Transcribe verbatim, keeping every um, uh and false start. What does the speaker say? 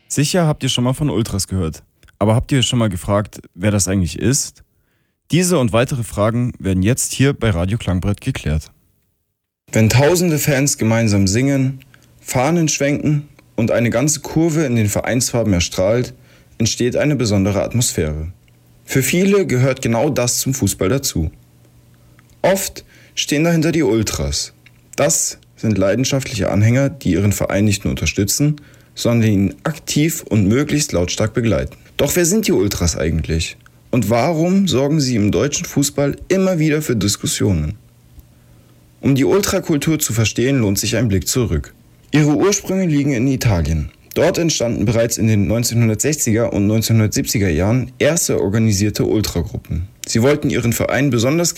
Sicher habt ihr schon mal von Ultras gehört. Aber habt ihr schon mal gefragt, wer das eigentlich ist? Diese und weitere Fragen werden jetzt hier bei Radio Klangbrett geklärt. Wenn tausende Fans gemeinsam singen, Fahnen schwenken und eine ganze Kurve in den Vereinsfarben erstrahlt, entsteht eine besondere Atmosphäre. Für viele gehört genau das zum Fußball dazu. Oft stehen dahinter die Ultras. Das sind leidenschaftliche Anhänger, die ihren Verein nicht nur unterstützen, sondern ihn aktiv und möglichst lautstark begleiten. Doch wer sind die Ultras eigentlich? Und warum sorgen sie im deutschen Fußball immer wieder für Diskussionen? Um die Ultrakultur zu verstehen, lohnt sich ein Blick zurück. Ihre Ursprünge liegen in Italien. Dort entstanden bereits in den neunzehnhundertsechziger und neunzehnhundertsiebziger Jahren erste organisierte Ultragruppen. Sie wollten ihren Verein besonders